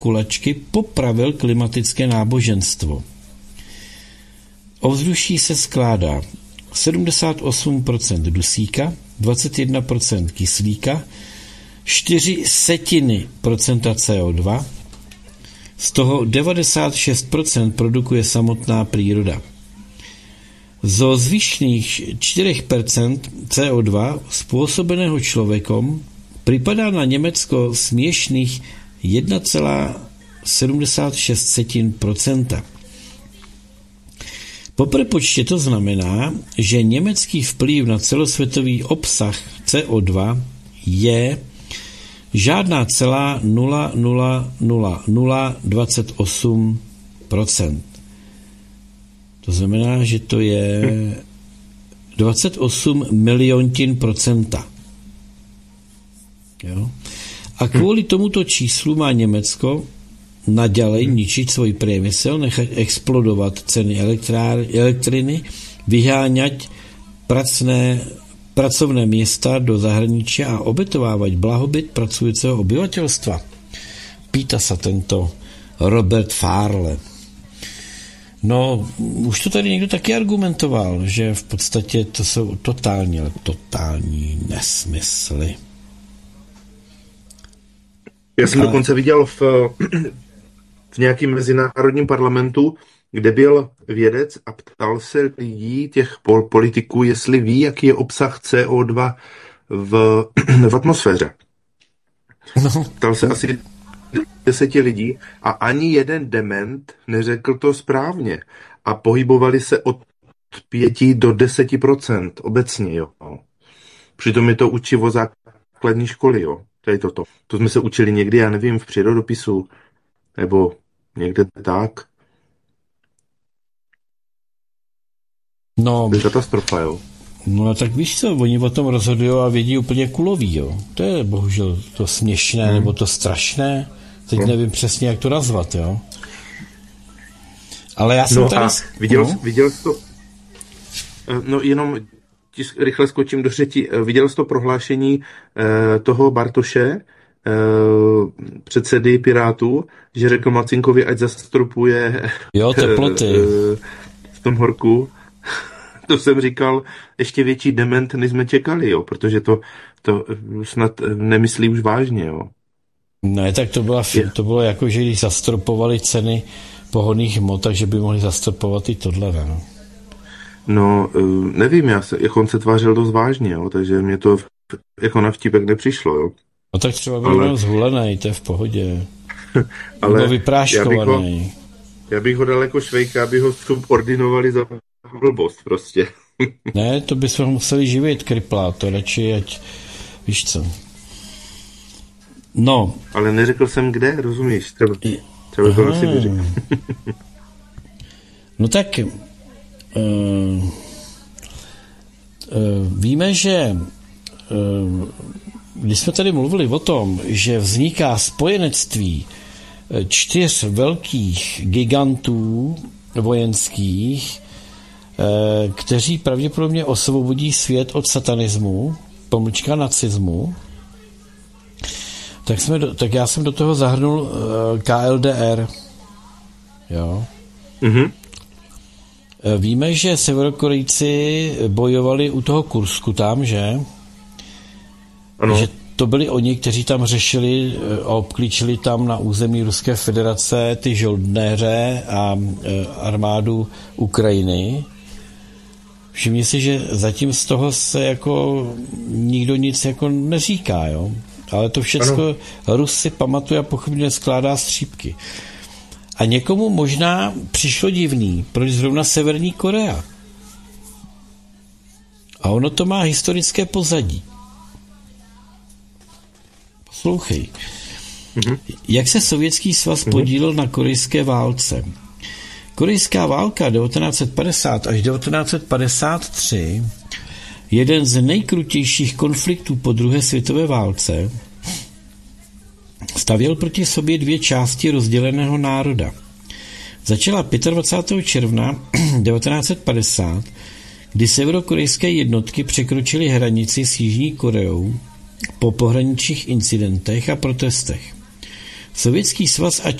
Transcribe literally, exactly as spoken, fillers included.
kulačky popravil klimatické náboženstvo. Ovzduší se skládá sedmdesát osm procent dusíka, dvacet jedna procent kyslíka, čtyři setiny procenta C O dva, z toho devadesát šest procent produkuje samotná příroda. Zo zvyšných čtyři procenta C O dva způsobeného člověkom připadá na Německo směšných jedna celá sedmdesát šest procenta. Po prepočtě to znamená, že německý vplyv na celosvětový obsah C O dva je žádná celá nula nula nula nula dvacet osm procent. To znamená, že to je dvacet osm miliontin procenta. Jo? A kvůli tomuto číslu má Německo naďalej ničiť svůj priemysel, nechat explodovat ceny elektriny, vyháňať pracné, pracovné města do zahraničí a obětovávat blahobyt pracujícího obyvatelstva. Pýta se tento Robert Farle. No, už to tady někdo taky argumentoval, že v podstatě to jsou totální, ale totální nesmysly. Já jsem a... dokonce viděl v, v nějakém mezinárodním parlamentu, kde byl vědec a ptal se lidí, těch politiků, jestli ví, jaký je obsah C O dva v, v atmosféře. No. Ptal se asi deseti lidí a ani jeden dement neřekl to správně. A pohybovali se od pěti do deseti procent obecně, jo. Přitom je to učivo základní školy, jo. Tady toto. To jsme se učili někdy, já nevím, v přírodopisu, nebo někde tak. No, to je katastrofa, jo. No tak víš co, oni o tom rozhodují a vědí úplně kulový, jo. To je bohužel to směšné, hmm. nebo to strašné. Teď no. nevím přesně, jak to nazvat, jo. Ale já jsem no tady... A viděl, no? viděl jsi to... No jenom rychle skočím do řeči. Viděl jsi to prohlášení eh, toho Bartoše, eh, předsedy Pirátů, že řekl Macinkovi, ať zastropuje jo, teploty. Eh, v tom horku. To jsem říkal, ještě větší dement, než jsme čekali, jo, protože to, to snad nemyslí už vážně, jo. Ne, tak to, byla, to bylo jako, že když zastropovali ceny pohonných hmot, takže by mohli zastropovat i tohle, ne? No, nevím, já se, jak on se tvářil dost vážně, jo, takže mě to jako na vtípek nepřišlo, jo. No tak třeba byl ale... zhulenej, to je v pohodě. Ale byl vypráškovaný. Já bych, ho, já bych ho dal jako Švejka, aby ho subordinovali za blbost prostě. Ne, to bychom museli živit, kryplá, to radši, ať, víš co. No. Ale neřekl jsem kde, rozumíš? Třeba, třeba to asi by řekl. No tak uh, uh, víme, že uh, když jsme tady mluvili o tom, že vzniká spojenectví čtyř velkých gigantů vojenských, uh, kteří pravděpodobně osvobodí svět od satanismu, pomlčka nacismu, tak, jsme do, tak já jsem do toho zahrnul uh, K L D R. Jo. Mhm. Víme, že Severokorejci bojovali u toho Kursku tam, že? Ano. Že to byli oni, kteří tam řešili a obklíčili tam na území Ruské federace ty žoldnéře a armádu Ukrajiny. Všimni si, že zatím z toho se jako nikdo nic jako neříká, jo? Ale to všecko Rus si pamatuje a pochopně skládá střípky. A někomu možná přišlo divný, proč zrovna Severní Korea. A ono to má historické pozadí. Poslouchej. Mm-hmm. Jak se Sovětský svaz mm-hmm. podílel na korejské válce? Korejská válka devatenáct set padesát až devatenáct set padesát tři, jeden z nejkrutějších konfliktů po druhé světové válce, stavěl proti sobě dvě části rozděleného národa. Začala dvacátého pátého června devatenáct set padesát, kdy severokorejské jednotky překročily hranici s Jižní Koreou po pohraničních incidentech a protestech. Sovětský svaz a